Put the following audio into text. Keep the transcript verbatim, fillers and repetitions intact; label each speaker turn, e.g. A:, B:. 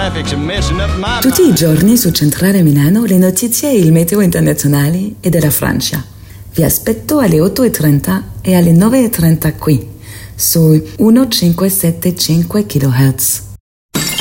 A: Tutti i giorni su Centrale Milano le notizie e il meteo internazionale e della Francia. Vi aspetto alle otto e trenta e alle nove e trenta qui, su millecinquecentosettantacinque chilohertz.